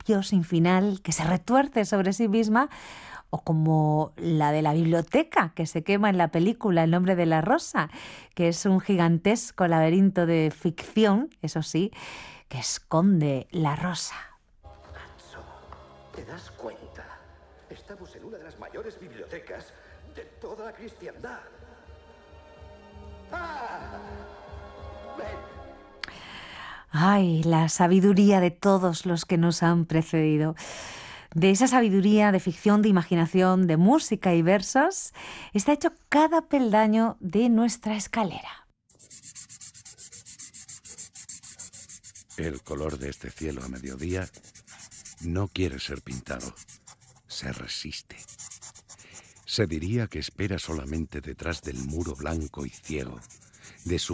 edificio sin final que se retuerce sobre sí misma, o como la de la biblioteca que se quema en la película El nombre de la rosa, que es un gigantesco laberinto de ficción, eso sí, que esconde la rosa. Hanzo, ¿te das cuenta? Estamos en una de las mayores bibliotecas de toda la cristiandad. ¡Ah! ¡Ven! Ay, la sabiduría de todos los que nos han precedido. De esa sabiduría de ficción, de imaginación, de música y versos, está hecho cada peldaño de nuestra escalera. El color de este cielo a mediodía no quiere ser pintado, se resiste. Se diría que espera solamente detrás del muro blanco y ciego de su